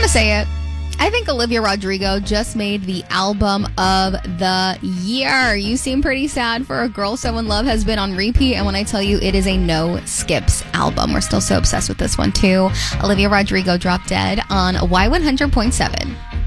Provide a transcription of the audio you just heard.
to say it. I think Olivia Rodrigo just made the album of the year. You seem pretty sad for A Girl So In Love has been on repeat. And when I tell you it is a no skips album, we're still so obsessed with this one too. Olivia Rodrigo dropped dead on Y100.7.